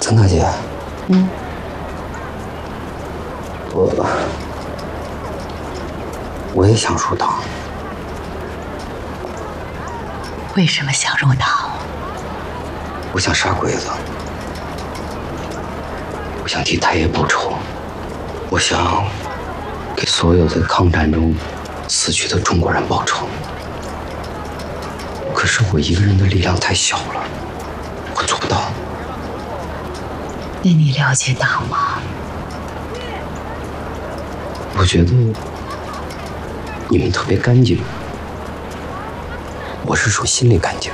曾大姐，我也想入党。 为什么想入党？ 我想杀鬼子，我想替太爷报仇，我想给所有在抗战中死去的中国人报仇。可是我一个人的力量太小了，我做不到。 那你了解党吗？ 我觉得你们特别干净，我是说心里干净。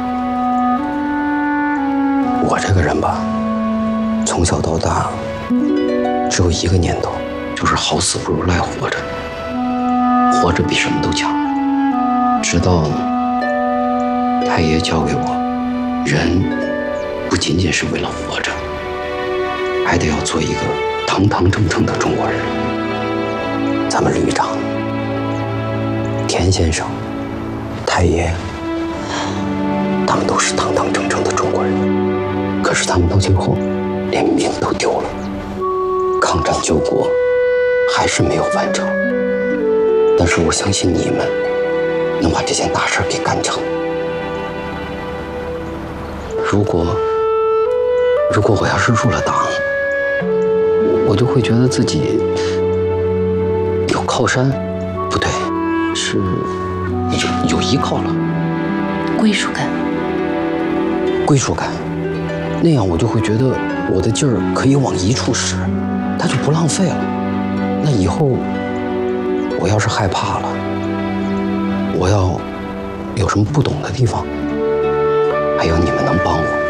我这个人吧，从小到大只有一个念头，就是好死不如赖活着，活着比什么都强。直到太爷教给我，人不仅仅是为了活着，还得要做一个堂堂正正的中国人。咱们旅长、田先生、太爷，他们都是堂堂正正的中国人，可是他们到最后连命都丢了，抗战救国还是没有完成。但是我相信你们能把这件大事给干成。如果我要是入了党，我就会觉得自己有靠山，不对，是有依靠了， 归属感。 归属感。那样我就会觉得我的劲儿可以往一处使，它就不浪费了。那以后我要是害怕了，我要有什么不懂的地方，还有你们能帮我。